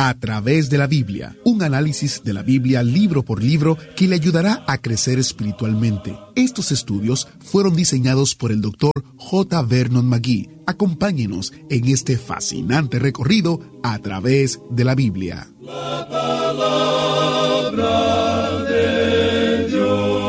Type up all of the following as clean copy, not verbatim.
A través de la Biblia, un análisis de la Biblia libro por libro que le ayudará a crecer espiritualmente. Estos estudios fueron diseñados por el Dr. J. Vernon McGee. Acompáñenos en este fascinante recorrido a través de la Biblia. La palabra de Dios.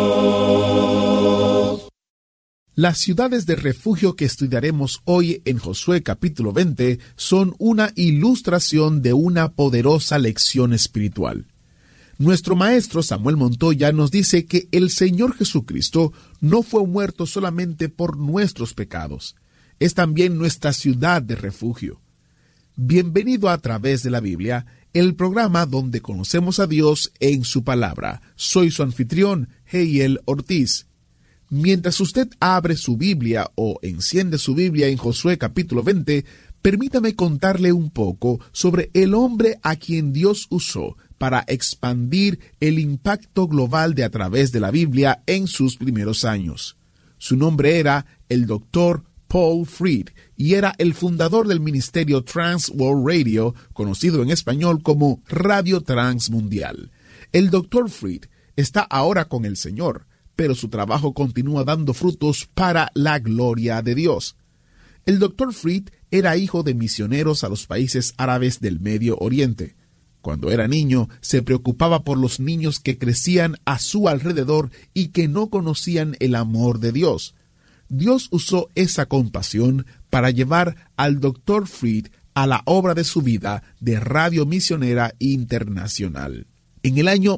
Las ciudades de refugio que estudiaremos hoy en Josué capítulo 20 son una ilustración de una poderosa lección espiritual. Nuestro maestro Samuel Montoya nos dice que el Señor Jesucristo no fue muerto solamente por nuestros pecados, es también nuestra ciudad de refugio. Bienvenido a través de la Biblia, el programa donde conocemos a Dios en su palabra. Soy su anfitrión, Heiel Ortiz. Mientras usted abre su Biblia o enciende su Biblia en Josué capítulo 20, permítame contarle un poco sobre el hombre a quien Dios usó para expandir el impacto global de a través de la Biblia en sus primeros años. Su nombre era el Dr. Paul Freed y era el fundador del ministerio Trans World Radio, conocido en español como Radio Transmundial. El Dr. Freed está ahora con el Señor, pero su trabajo continúa dando frutos para la gloria de Dios. El Dr. Freed era hijo de misioneros a los países árabes del Medio Oriente. Cuando era niño, se preocupaba por los niños que crecían a su alrededor y que no conocían el amor de Dios. Dios usó esa compasión para llevar al Dr. Freed a la obra de su vida de radio misionera internacional. En el año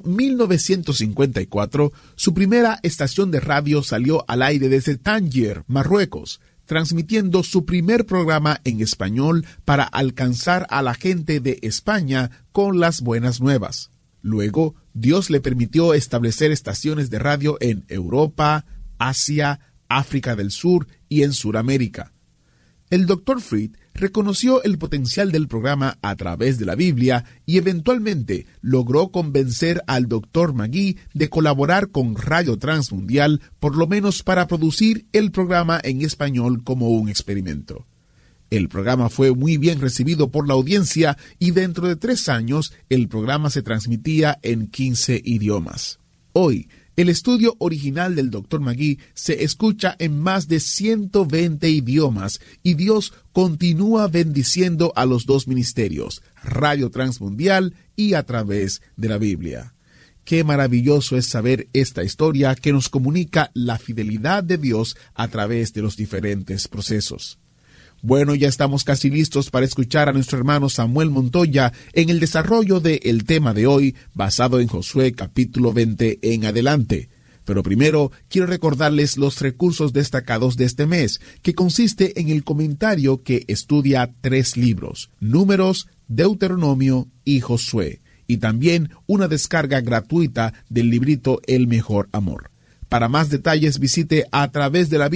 1954, su primera estación de radio salió al aire desde Tánger, Marruecos, transmitiendo su primer programa en español para alcanzar a la gente de España con las buenas nuevas. Luego, Dios le permitió establecer estaciones de radio en Europa, Asia, África del Sur y en Sudamérica. El Dr. Freed reconoció el potencial del programa a través de la Biblia y eventualmente logró convencer al Dr. McGee de colaborar con Radio Transmundial, por lo menos para producir el programa en español como un experimento. El programa fue muy bien recibido por la audiencia y dentro de 3 años el programa se transmitía en 15 idiomas. Hoy, el estudio original del Dr. McGee se escucha en más de 120 idiomas y Dios continúa bendiciendo a los dos ministerios, Radio Transmundial y a través de la Biblia. Qué maravilloso es saber esta historia que nos comunica la fidelidad de Dios a través de los diferentes procesos. Bueno, ya estamos casi listos para escuchar a nuestro hermano Samuel Montoya en el desarrollo del tema de hoy, basado en Josué capítulo 20 en adelante. Pero primero, quiero recordarles los recursos destacados de este mes, que consiste en el comentario que estudia 3 libros, Números, Deuteronomio y Josué, y también una descarga gratuita del librito El Mejor Amor. Para más detalles visite a través de la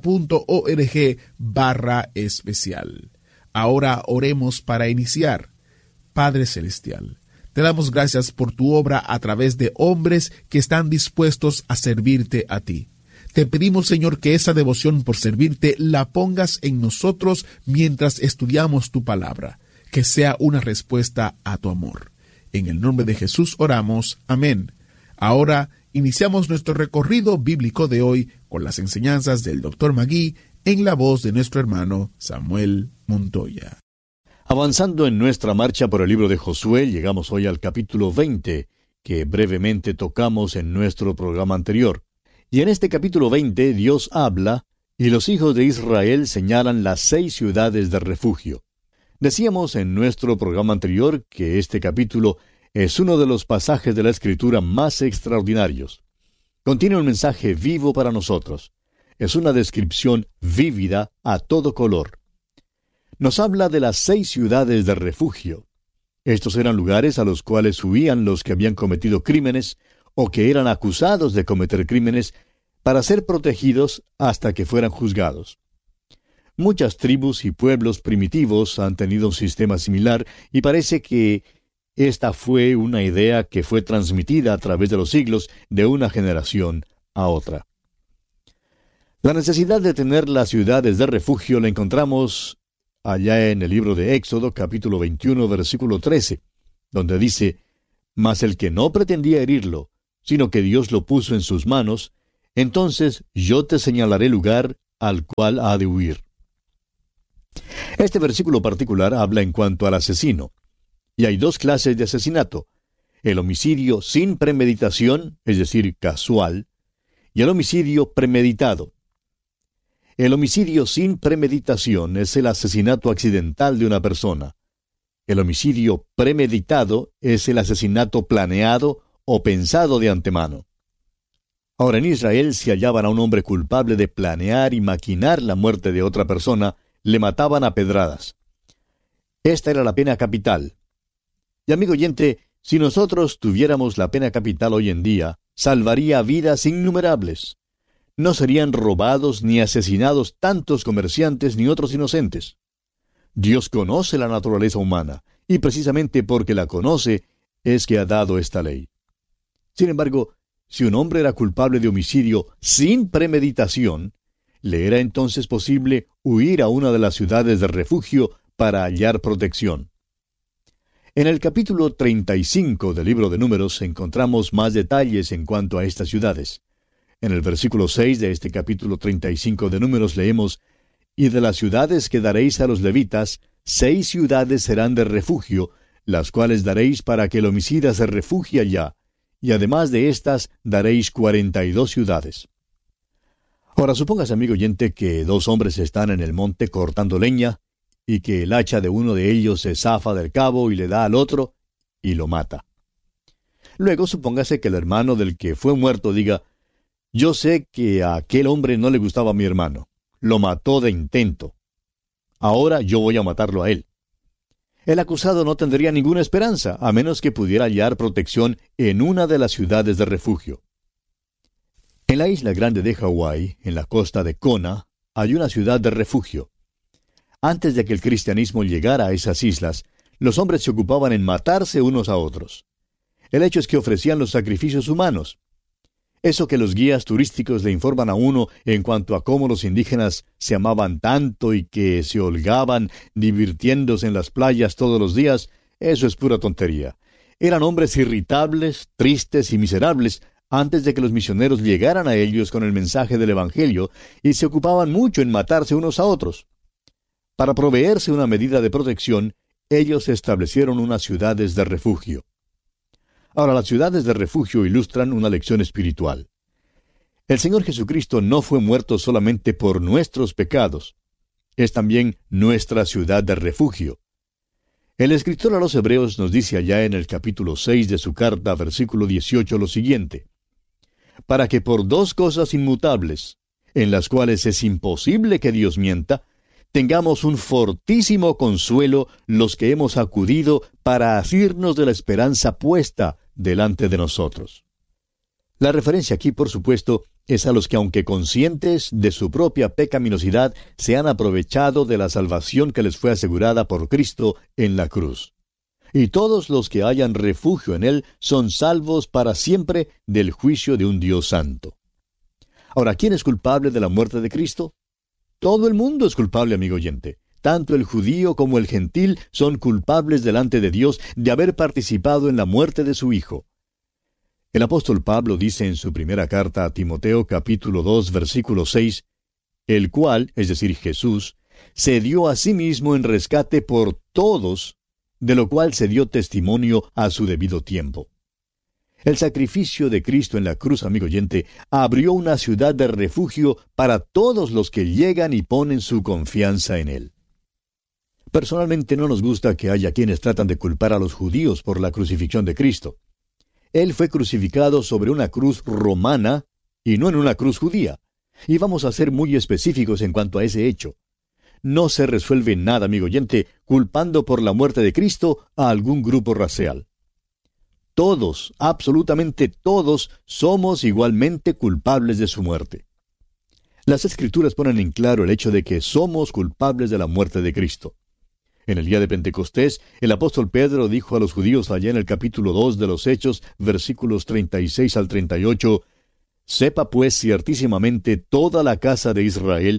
biblia.org/especial. Ahora oremos para iniciar. Padre Celestial, te damos gracias por tu obra a través de hombres que están dispuestos a servirte a ti. Te pedimos, Señor, que esa devoción por servirte la pongas en nosotros mientras estudiamos tu palabra, que sea una respuesta a tu amor. En el nombre de Jesús oramos. Amén. Ahora iniciamos nuestro recorrido bíblico de hoy con las enseñanzas del Dr. McGee en la voz de nuestro hermano Samuel Montoya. Avanzando en nuestra marcha por el libro de Josué, llegamos hoy al capítulo 20, que brevemente tocamos en nuestro programa anterior. Y en este capítulo 20 Dios habla, y los hijos de Israel señalan las 6 ciudades de refugio. Decíamos en nuestro programa anterior que este capítulo es uno de los pasajes de la Escritura más extraordinarios. Contiene un mensaje vivo para nosotros. Es una descripción vívida a todo color. Nos habla de las 6 ciudades de refugio. Estos eran lugares a los cuales huían los que habían cometido crímenes o que eran acusados de cometer crímenes para ser protegidos hasta que fueran juzgados. Muchas tribus y pueblos primitivos han tenido un sistema similar y parece que esta fue una idea que fue transmitida a través de los siglos de una generación a otra. La necesidad de tener las ciudades de refugio la encontramos allá en el libro de Éxodo, capítulo 21, versículo 13, donde dice: «Mas el que no pretendía herirlo, sino que Dios lo puso en sus manos, entonces yo te señalaré lugar al cual ha de huir». Este versículo particular habla en cuanto al asesino. Y hay dos clases de asesinato: el homicidio sin premeditación, es decir, casual, y el homicidio premeditado. El homicidio sin premeditación es el asesinato accidental de una persona. El homicidio premeditado es el asesinato planeado o pensado de antemano. Ahora, en Israel, si hallaban a un hombre culpable de planear y maquinar la muerte de otra persona, le mataban a pedradas. Esta era la pena capital. Y amigo oyente, si nosotros tuviéramos la pena capital hoy en día, salvaría vidas innumerables. No serían robados ni asesinados tantos comerciantes ni otros inocentes. Dios conoce la naturaleza humana, y precisamente porque la conoce es que ha dado esta ley. Sin embargo, si un hombre era culpable de homicidio sin premeditación, le era entonces posible huir a una de las ciudades de refugio para hallar protección. En el capítulo 35 del libro de Números encontramos más detalles en cuanto a estas ciudades. En el versículo 6 de este capítulo 35 de Números leemos: «Y de las ciudades que daréis a los levitas, 6 ciudades serán de refugio, las cuales daréis para que el homicida se refugie allá, y además de estas daréis 42 ciudades». Ahora, supongas, amigo oyente, que 2 hombres están en el monte cortando leña, y que el hacha de uno de ellos se zafa del cabo y le da al otro, y lo mata. Luego, supóngase que el hermano del que fue muerto diga: «Yo sé que a aquel hombre no le gustaba a mi hermano. Lo mató de intento. Ahora yo voy a matarlo a él». El acusado no tendría ninguna esperanza, a menos que pudiera hallar protección en una de las ciudades de refugio. En la isla grande de Hawái, en la costa de Kona, hay una ciudad de refugio. Antes de que el cristianismo llegara a esas islas, los hombres se ocupaban en matarse unos a otros. El hecho es que ofrecían los sacrificios humanos. Eso que los guías turísticos le informan a uno en cuanto a cómo los indígenas se amaban tanto y que se holgaban divirtiéndose en las playas todos los días, eso es pura tontería. Eran hombres irritables, tristes y miserables antes de que los misioneros llegaran a ellos con el mensaje del Evangelio, y se ocupaban mucho en matarse unos a otros. Para proveerse una medida de protección, ellos establecieron unas ciudades de refugio. Ahora, las ciudades de refugio ilustran una lección espiritual. El Señor Jesucristo no fue muerto solamente por nuestros pecados. Es también nuestra ciudad de refugio. El escritor a los Hebreos nos dice allá en el capítulo 6 de su carta, versículo 18, lo siguiente: «Para que por 2 cosas inmutables, en las cuales es imposible que Dios mienta, tengamos un fortísimo consuelo los que hemos acudido para asirnos de la esperanza puesta delante de nosotros». La referencia aquí, por supuesto, es a los que, aunque conscientes de su propia pecaminosidad, se han aprovechado de la salvación que les fue asegurada por Cristo en la cruz. Y todos los que hayan refugio en Él son salvos para siempre del juicio de un Dios santo. Ahora, ¿quién es culpable de la muerte de Cristo? Todo el mundo es culpable, amigo oyente. Tanto el judío como el gentil son culpables delante de Dios de haber participado en la muerte de su Hijo. El apóstol Pablo dice en su primera carta a Timoteo, capítulo 2, versículo 6, «El cual, es decir, Jesús, se dio a sí mismo en rescate por todos, de lo cual se dio testimonio a su debido tiempo». El sacrificio de Cristo en la cruz, amigo oyente, abrió una ciudad de refugio para todos los que llegan y ponen su confianza en Él. Personalmente no nos gusta que haya quienes tratan de culpar a los judíos por la crucifixión de Cristo. Él fue crucificado sobre una cruz romana y no en una cruz judía. Y vamos a ser muy específicos en cuanto a ese hecho. No se resuelve nada, amigo oyente, culpando por la muerte de Cristo a algún grupo racial. Todos, absolutamente todos, somos igualmente culpables de su muerte. Las Escrituras ponen en claro el hecho de que somos culpables de la muerte de Cristo. En el día de Pentecostés, el apóstol Pedro dijo a los judíos allá en el capítulo 2 de los Hechos, versículos 36 al 38, «Sepa pues ciertísimamente toda la casa de Israel,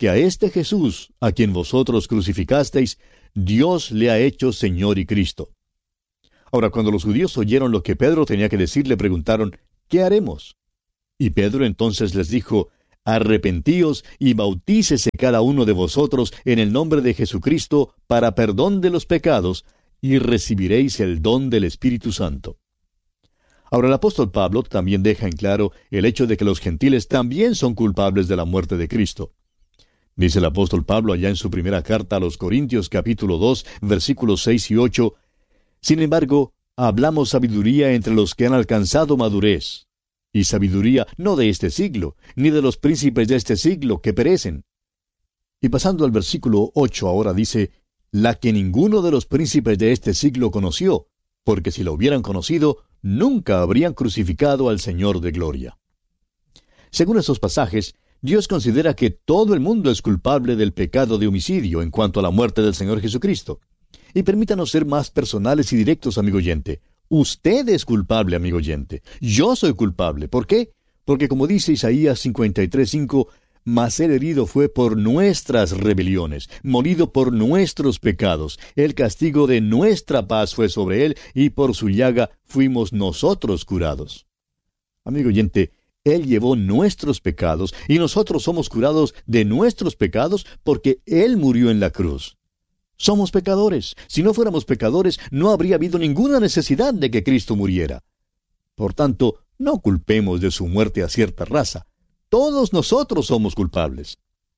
que a este Jesús, a quien vosotros crucificasteis, Dios le ha hecho Señor y Cristo. Ahora, cuando los judíos oyeron lo que Pedro tenía que decir, le preguntaron, ¿qué haremos? Y Pedro entonces les dijo, arrepentíos y bautícese cada uno de vosotros en el nombre de Jesucristo para perdón de los pecados, y recibiréis el don del Espíritu Santo. Ahora el apóstol Pablo también deja en claro el hecho de que los gentiles también son culpables de la muerte de Cristo. Dice el apóstol Pablo allá en su primera carta a los Corintios capítulo 2, versículos 6 y 8, sin embargo, hablamos sabiduría entre los que han alcanzado madurez, y sabiduría no de este siglo, ni de los príncipes de este siglo que perecen. Y pasando al versículo 8 ahora dice, la que ninguno de los príncipes de este siglo conoció, porque si lo hubieran conocido, nunca habrían crucificado al Señor de gloria. Según estos pasajes, Dios considera que todo el mundo es culpable del pecado de homicidio en cuanto a la muerte del Señor Jesucristo. Y permítanos ser más personales y directos, amigo oyente. Usted es culpable, amigo oyente. Yo soy culpable. ¿Por qué? Porque como dice Isaías 53:5, mas él herido fue por nuestras rebeliones, molido por nuestros pecados. El castigo de nuestra paz fue sobre él, y por su llaga fuimos nosotros curados. Amigo oyente, él llevó nuestros pecados, y nosotros somos curados de nuestros pecados porque él murió en la cruz. Somos pecadores. Si no fuéramos pecadores, no habría habido ninguna necesidad de que Cristo muriera. Por tanto, no culpemos de su muerte a cierta raza. Todos nosotros somos culpables.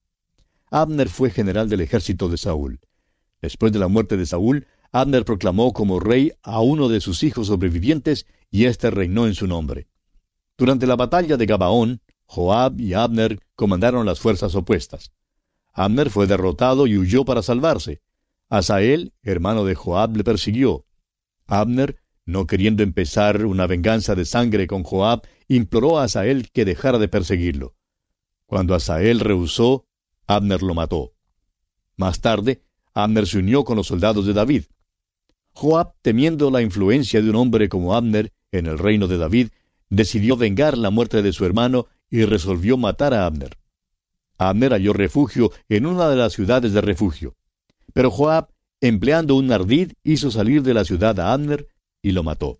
Abner fue general del ejército de Saúl. Después de la muerte de Saúl, Abner proclamó como rey a uno de sus hijos sobrevivientes, y éste reinó en su nombre. Durante la batalla de Gabaón, Joab y Abner comandaron las fuerzas opuestas. Abner fue derrotado y huyó para salvarse. Asael, hermano de Joab, le persiguió. Abner, no queriendo empezar una venganza de sangre con Joab, imploró a Asael que dejara de perseguirlo. Cuando Asael rehusó, Abner lo mató. Más tarde, Abner se unió con los soldados de David. Joab, temiendo la influencia de un hombre como Abner en el reino de David, decidió vengar la muerte de su hermano y resolvió matar a Abner. Abner halló refugio en una de las ciudades de refugio. Pero Joab, empleando un ardid, hizo salir de la ciudad a Abner y lo mató.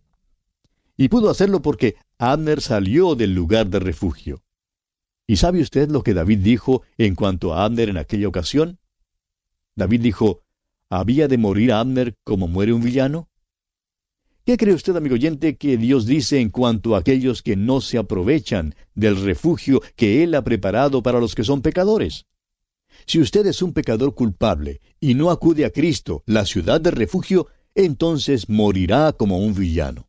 Y pudo hacerlo porque Abner salió del lugar de refugio. ¿Y sabe usted lo que David dijo en cuanto a Abner en aquella ocasión? David dijo, ¿había de morir Abner como muere un villano? ¿Qué cree usted, amigo oyente, que Dios dice en cuanto a aquellos que no se aprovechan del refugio que Él ha preparado para los que son pecadores? Si usted es un pecador culpable y no acude a Cristo, la ciudad de refugio, entonces morirá como un villano.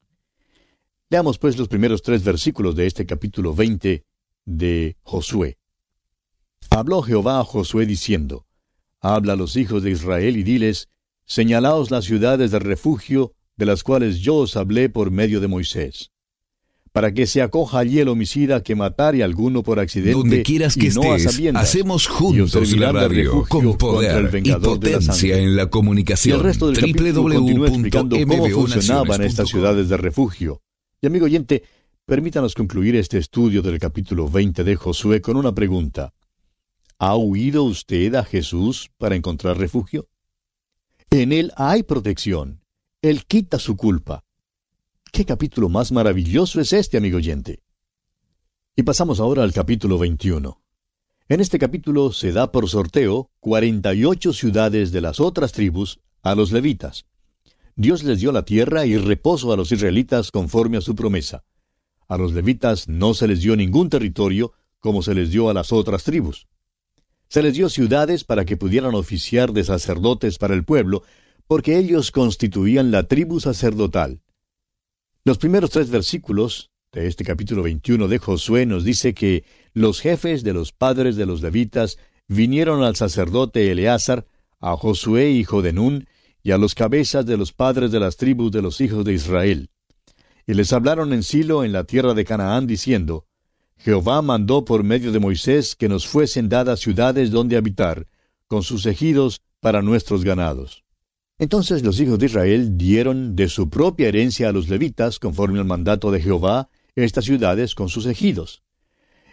Leamos pues los primeros 3 versículos de este capítulo 20 de Josué. Habló Jehová a Josué diciendo, habla a los hijos de Israel y diles, señalaos las ciudades de refugio, de las cuales yo os hablé por medio de Moisés, para que se acoja allí el homicida que matare a alguno por accidente, donde quieras que y no a estés, sabiendas, hacemos y os juntos servirán la de radio refugio con contra el poder y vengador de la potencia sangre. en la Y el comunicación. resto del capítulo continúa explicando cómo funcionaban estas www.mvonaciones.com. ciudades de refugio. Y amigo oyente, permítanos concluir este estudio del capítulo 20 de Josué con una pregunta. ¿Ha huido usted a Jesús para encontrar refugio? En Él hay protección. Él quita su culpa. ¿Qué capítulo más maravilloso es este, amigo oyente? Y pasamos ahora al capítulo 21. En este capítulo se da por sorteo 48 ciudades de las otras tribus a los levitas. Dios les dio la tierra y reposo a los israelitas conforme a su promesa. A los levitas no se les dio ningún territorio como se les dio a las otras tribus. Se les dio ciudades para que pudieran oficiar de sacerdotes para el pueblo, porque ellos constituían la tribu sacerdotal. Los primeros 3 versículos de este capítulo 21 de Josué nos dice que los jefes de los padres de los levitas vinieron al sacerdote Eleazar, a Josué hijo de Nun, y a los cabezas de los padres de las tribus de los hijos de Israel. Y les hablaron en Silo, en la tierra de Canaán, diciendo, Jehová mandó por medio de Moisés que nos fuesen dadas ciudades donde habitar, con sus ejidos para nuestros ganados. Entonces los hijos de Israel dieron de su propia herencia a los levitas, conforme al mandato de Jehová, estas ciudades con sus ejidos.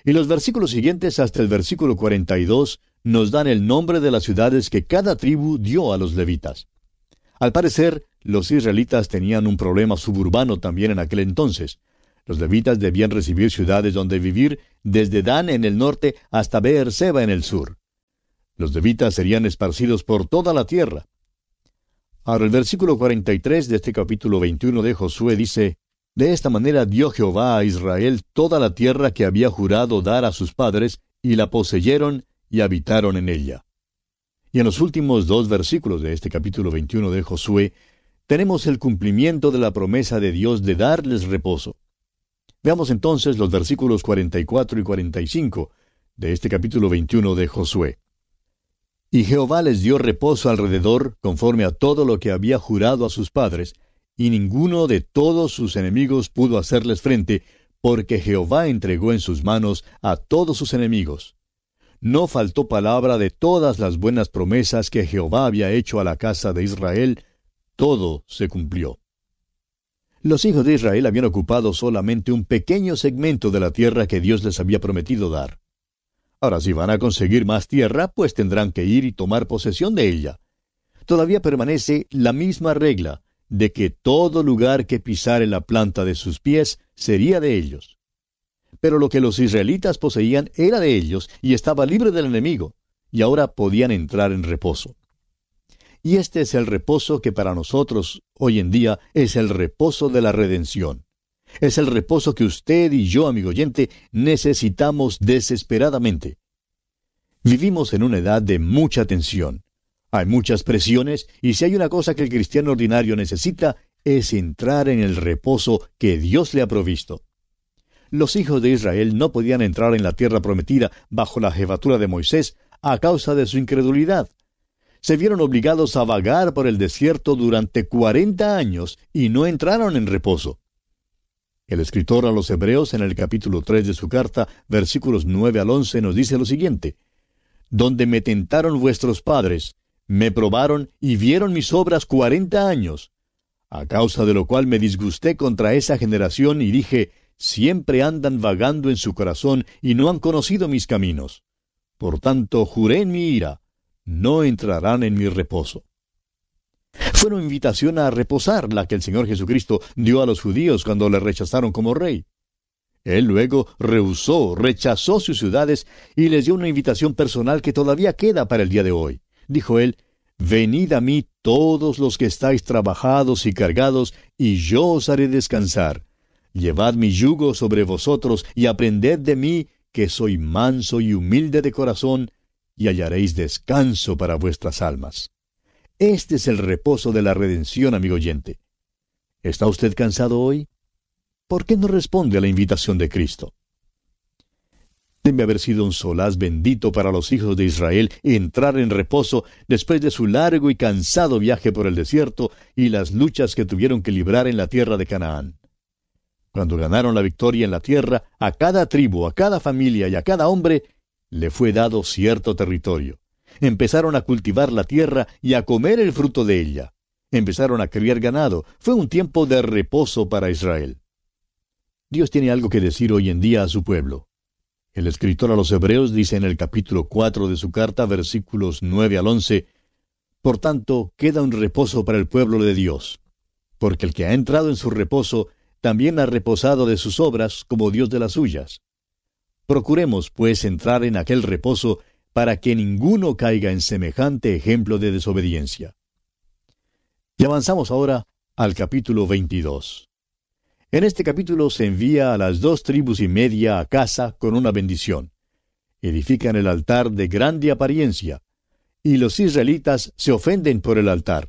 Y los versículos siguientes hasta el versículo 42 nos dan el nombre de las ciudades que cada tribu dio a los levitas. Al parecer, los israelitas tenían un problema suburbano también en aquel entonces. Los levitas debían recibir ciudades donde vivir desde Dan en el norte hasta Beerseba en el sur. Los levitas serían esparcidos por toda la tierra. Ahora el versículo 43 de este capítulo 21 de Josué dice: De esta manera dio Jehová a Israel toda la tierra que había jurado dar a sus padres, y la poseyeron y habitaron en ella. Y en los últimos 2 versículos de este capítulo 21 de Josué, tenemos el cumplimiento de la promesa de Dios de darles reposo. Veamos entonces los versículos 44 y 45 de este capítulo 21 de Josué. Y Jehová les dio reposo alrededor, conforme a todo lo que había jurado a sus padres, y ninguno de todos sus enemigos pudo hacerles frente, porque Jehová entregó en sus manos a todos sus enemigos. No faltó palabra de todas las buenas promesas que Jehová había hecho a la casa de Israel, todo se cumplió. Los hijos de Israel habían ocupado solamente un pequeño segmento de la tierra que Dios les había prometido dar. Ahora, si van a conseguir más tierra, pues tendrán que ir y tomar posesión de ella. Todavía permanece la misma regla, de que todo lugar que pisare la planta de sus pies sería de ellos. Pero lo que los israelitas poseían era de ellos y estaba libre del enemigo, y ahora podían entrar en reposo. Y este es el reposo que para nosotros hoy en día es el reposo de la redención. Es el reposo que usted y yo, amigo oyente, necesitamos desesperadamente. Vivimos en una edad de mucha tensión. Hay muchas presiones, y si hay una cosa que el cristiano ordinario necesita, es entrar en el reposo que Dios le ha provisto. Los hijos de Israel no podían entrar en la tierra prometida bajo la jefatura de Moisés a causa de su incredulidad. Se vieron obligados a vagar por el desierto durante 40 años y no entraron en reposo. El escritor a los Hebreos, en el capítulo 3 de su carta, versículos 9 al 11, nos dice lo siguiente: Donde me tentaron vuestros padres, me probaron y vieron mis obras 40 años, a causa de lo cual me disgusté contra esa generación y dije: Siempre andan vagando en su corazón y no han conocido mis caminos. Por tanto, juré en mi ira, no entrarán en mi reposo. Fue una invitación a reposar la que el Señor Jesucristo dio a los judíos cuando le rechazaron como rey. Él luego rechazó sus ciudades y les dio una invitación personal que todavía queda para el día de hoy. Dijo él: Venid a mí todos los que estáis trabajados y cargados, y yo os haré descansar. Llevad mi yugo sobre vosotros y aprended de mí, que soy manso y humilde de corazón, y hallaréis descanso para vuestras almas. Este es el reposo de la redención, amigo oyente. ¿Está usted cansado hoy? ¿Por qué no responde a la invitación de Cristo? Debe haber sido un solaz bendito para los hijos de Israel entrar en reposo después de su largo y cansado viaje por el desierto y las luchas que tuvieron que librar en la tierra de Canaán. Cuando ganaron la victoria en la tierra, a cada tribu, a cada familia y a cada hombre le fue dado cierto territorio. Empezaron a cultivar la tierra y a comer el fruto de ella. Empezaron a criar ganado. Fue un tiempo de reposo para Israel. Dios tiene algo que decir hoy en día a su pueblo. El escritor a los Hebreos dice en el capítulo 4 de su carta, versículos 9 al 11, Por tanto, queda un reposo para el pueblo de Dios, porque el que ha entrado en su reposo también ha reposado de sus obras como Dios de las suyas. Procuremos, pues, entrar en aquel reposo para que ninguno caiga en semejante ejemplo de desobediencia. Y avanzamos ahora al capítulo 22. En este capítulo se envía a las 2 tribus y media a casa con una bendición. Edifican el altar de grande apariencia, y los israelitas se ofenden por el altar.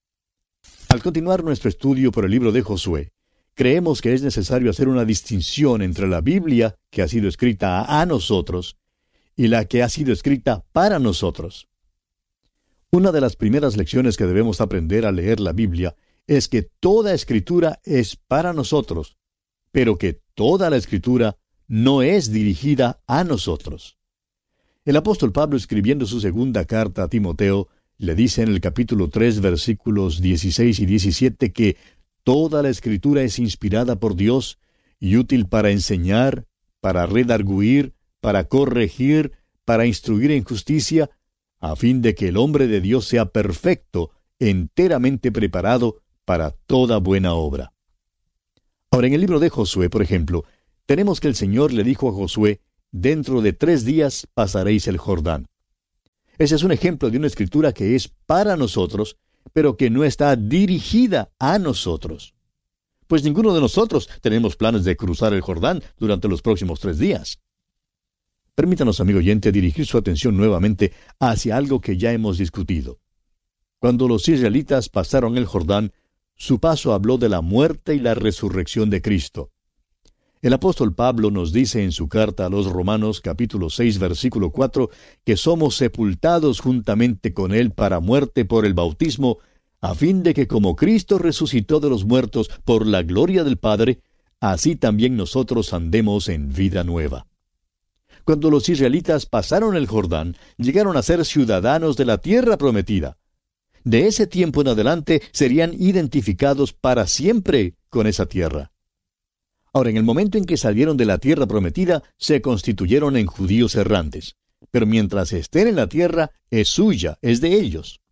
Al continuar nuestro estudio por el libro de Josué, creemos que es necesario hacer una distinción entre la Biblia, que ha sido escrita a nosotros, y la que ha sido escrita para nosotros. Una de las primeras lecciones que debemos aprender al leer la Biblia es que toda escritura es para nosotros, pero que toda la escritura no es dirigida a nosotros. El apóstol Pablo, escribiendo su segunda carta a Timoteo, le dice en el capítulo 3, versículos 16 y 17 que toda la escritura es inspirada por Dios y útil para enseñar, para redarguir, para corregir, para instruir en justicia, a fin de que el hombre de Dios sea perfecto, enteramente preparado para toda buena obra. Ahora, en el libro de Josué, por ejemplo, tenemos que el Señor le dijo a Josué: dentro de 3 días pasaréis el Jordán. Ese es un ejemplo de una escritura que es para nosotros, pero que no está dirigida a nosotros. Pues ninguno de nosotros tenemos planes de cruzar el Jordán durante los próximos 3 días. Permítanos, amigo oyente, dirigir su atención nuevamente hacia algo que ya hemos discutido. Cuando los israelitas pasaron el Jordán, su paso habló de la muerte y la resurrección de Cristo. El apóstol Pablo nos dice en su carta a los Romanos, capítulo 6, versículo 4, que somos sepultados juntamente con Él para muerte por el bautismo, a fin de que como Cristo resucitó de los muertos por la gloria del Padre, así también nosotros andemos en vida nueva. Cuando los israelitas pasaron el Jordán, llegaron a ser ciudadanos de la tierra prometida. De ese tiempo en adelante serían identificados para siempre con esa tierra. Ahora, en el momento en que salieron de la tierra prometida, se constituyeron en judíos errantes. Pero mientras estén en la tierra, es suya, es de ellos.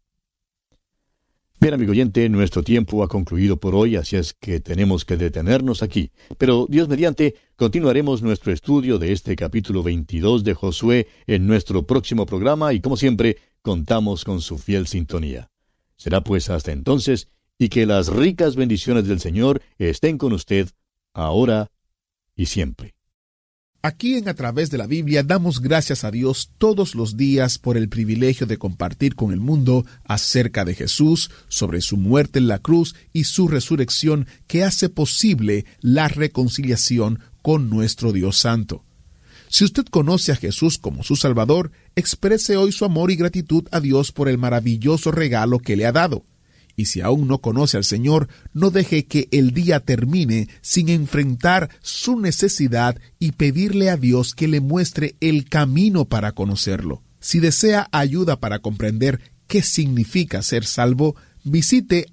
Bien, amigo oyente, nuestro tiempo ha concluido por hoy, así es que tenemos que detenernos aquí. Pero, Dios mediante, continuaremos nuestro estudio de este capítulo 22 de Josué en nuestro próximo programa y, como siempre, contamos con su fiel sintonía. Será pues hasta entonces, y que las ricas bendiciones del Señor estén con usted, ahora y siempre. Aquí en A Través de la Biblia damos gracias a Dios todos los días por el privilegio de compartir con el mundo acerca de Jesús, sobre su muerte en la cruz y su resurrección que hace posible la reconciliación con nuestro Dios Santo. Si usted conoce a Jesús como su Salvador, exprese hoy su amor y gratitud a Dios por el maravilloso regalo que le ha dado. Y si aún no conoce al Señor, no deje que el día termine sin enfrentar su necesidad y pedirle a Dios que le muestre el camino para conocerlo. Si desea ayuda para comprender qué significa ser salvo, visite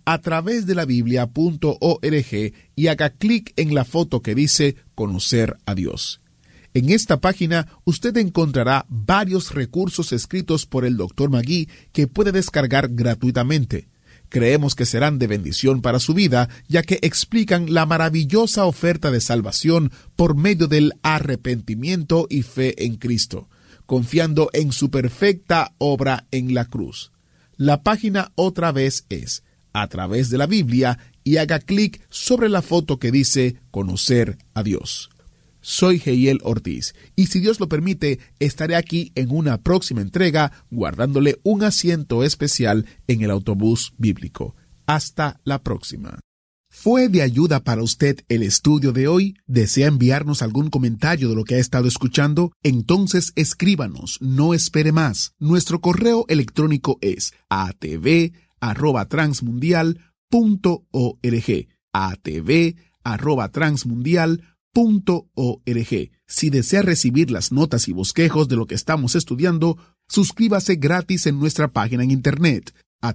atravesdelabiblia.org y haga clic en la foto que dice Conocer a Dios. En esta página usted encontrará varios recursos escritos por el Dr. Magui que puede descargar gratuitamente. Creemos que serán de bendición para su vida, ya que explican la maravillosa oferta de salvación por medio del arrepentimiento y fe en Cristo, confiando en su perfecta obra en la cruz. La página otra vez es A Través de la Biblia y haga clic sobre la foto que dice Conocer a Dios. Soy Heiel Ortiz, y si Dios lo permite, estaré aquí en una próxima entrega guardándole un asiento especial en el autobús bíblico. Hasta la próxima. ¿Fue de ayuda para usted el estudio de hoy? ¿Desea enviarnos algún comentario de lo que ha estado escuchando? Entonces escríbanos, no espere más. Nuestro correo electrónico es atv@transmundial.org. atv@transmundial.org. Si desea recibir las notas y bosquejos de lo que estamos estudiando, suscríbase gratis en nuestra página en internet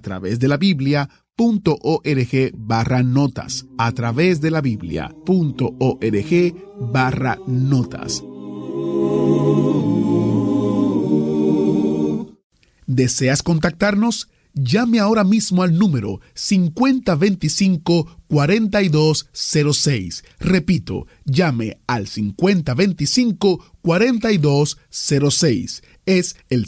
atravesdelabiblia.org/notas. atravesdelabiblia.org/notas. ¿Deseas contactarnos? Llame ahora mismo al número 5025-4206. Repito, llame al 5025-4206. Es el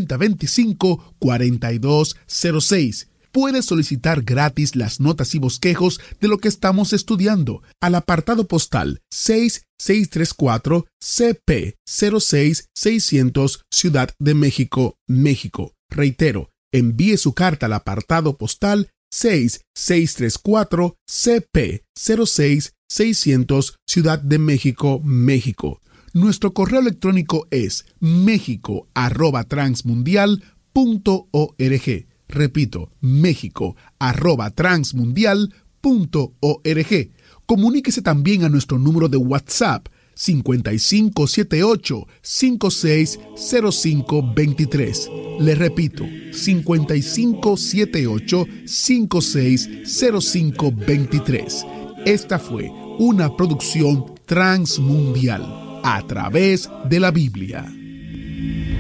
5025-4206. Puede solicitar gratis las notas y bosquejos de lo que estamos estudiando al apartado postal 6634 CP 06600 Ciudad de México, México. Reitero, envíe su carta al apartado postal 6634 CP 06600 Ciudad de México, México. Nuestro correo electrónico es mexico@transmundial.org. Repito, mexico@transmundial.org. Comuníquese también a nuestro número de WhatsApp 5578-560523. Le repito, 5578-560523. Esta fue una producción transmundial. a través de la Biblia.